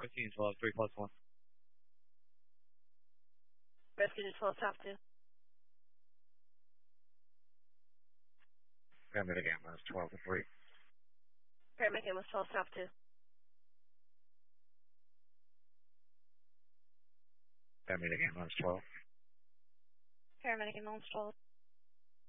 1512, 3 plus 1. Rescue 12, top 2. Paramedic ambulance 12 to 3. Paramedic ambulance 12, top 2. Paramedic ambulance 12. Paramedic ambulance 12.